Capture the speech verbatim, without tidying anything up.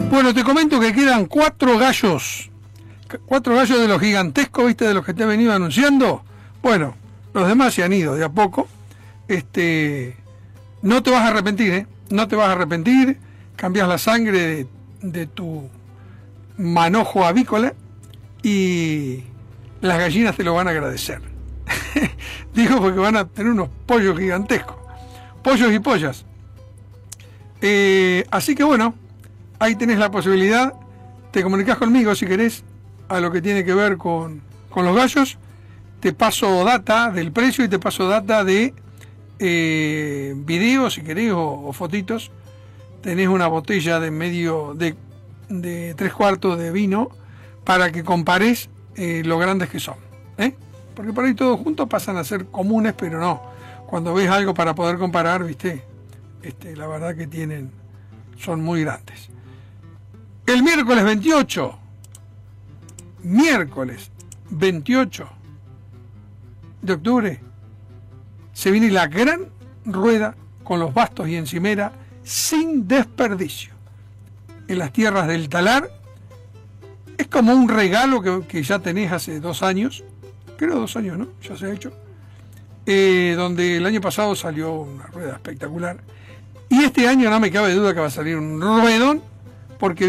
Bueno, te comento que quedan cuatro gallos. Cuatro gallos de los gigantescos, ¿viste? De los que te he venido anunciando. Bueno, los demás se han ido de a poco. Este, no te vas a arrepentir, ¿eh? No te vas a arrepentir. Cambias la sangre de, de tu manojo avícola y las gallinas te lo van a agradecer. Digo porque van a tener unos pollos gigantescos. Pollos y pollas. Eh, así que bueno, ahí tenés la posibilidad. Te comunicás conmigo si querés a lo que tiene que ver con, con los gallos. Te paso data del precio y te paso data de eh, videos si querés o, o fotitos. Tenés una botella de medio de, de tres cuartos de vino para que compares eh, lo grandes que son, ¿eh? Porque por ahí todos juntos pasan a ser comunes, pero no. Cuando ves algo para poder comparar, viste, este, la verdad que tienen, son muy grandes. El miércoles veintiocho, miércoles veintiocho de octubre, se viene la gran rueda con los bastos y encimera sin desperdicio en las tierras del Talar. Es como un regalo que, que ya tenés hace dos años, creo dos años, ¿no? Ya se ha hecho, eh, donde el año pasado salió una rueda espectacular y este año no me cabe duda que va a salir un ruedón, porque